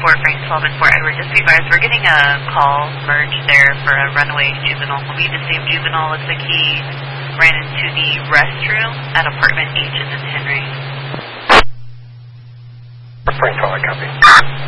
Fort Frank 12 and Fort Edward. Just be advised, we're getting a call merged there for a runaway juvenile. Will be the same juvenile. Looks like he ran into the restroom at apartment H in the Henry. Frank 12, I copy.